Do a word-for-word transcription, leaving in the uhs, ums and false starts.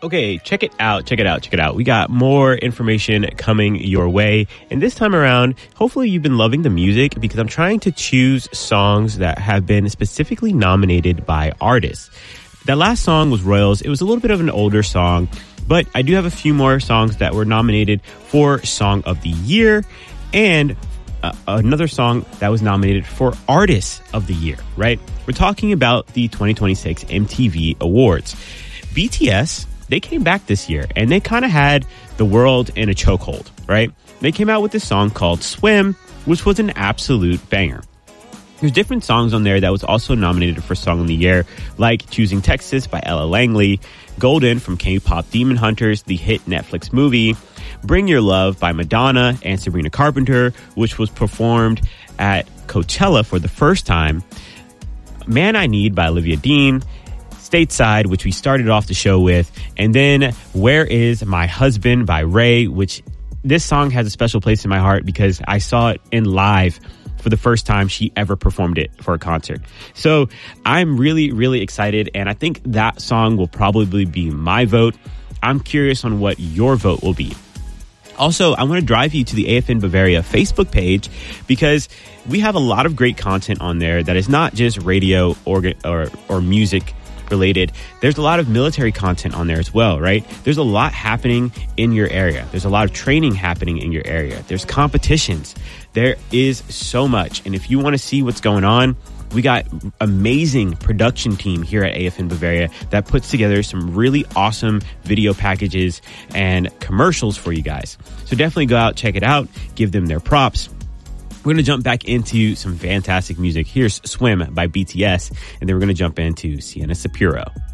Okay, check it out, check it out, check it out. We got more information coming your way. And this time around, hopefully you've been loving the music because I'm trying to choose songs that have been specifically nominated by artists. That last song was Royals. It was a little bit of an older song, but I do have a few more songs that were nominated for Song of the Year and uh, another song that was nominated for Artist of the Year, right? We're talking about the twenty twenty-six M T V Awards. B T S, they came back this year and they kind of had the world in a chokehold, right? They came out with this song called Swim, which was an absolute banger. There's different songs on there that was also nominated for Song of the Year, like Choosing Texas by Ella Langley, Golden from K-pop Demon Hunters, the hit Netflix movie, Bring Your Love by Madonna and Sabrina Carpenter, which was performed at Coachella for the first time, Man I Need by Olivia Dean, Stateside, which we started off the show with, and then Where Is My Husband by Ray, which this song has a special place in my heart because I saw it in live for the first time she ever performed it for a concert. So I'm really, really excited, and I think that song will probably be my vote. I'm curious on what your vote will be. Also, I want to drive you to the A F N Bavaria Facebook page because we have a lot of great content on there that is not just radio or or, or music related. There's a lot of military content on there as well, right? There's a lot happening in your area. There's a lot of training happening in your area. There's competitions. There is so much. And if you want to see what's going on, we got amazing production team here at A F N Bavaria that puts together some really awesome video packages and commercials for you guys. So definitely go out, check it out, give them their props. We're going to jump back into some fantastic music. Here's Swim by B T S, and then we're going to jump into Sienna Sapiro.